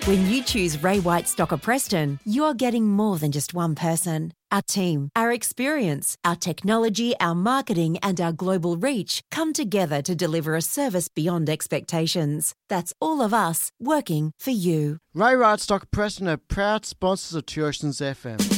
When you choose Ray White Stocker Preston, you're getting more than just one person. Our team, our experience, our technology, our marketing and our global reach come together to deliver a service beyond expectations. That's all of us working for you. Ray White Stocker Preston are proud sponsors of Two Oceans FM.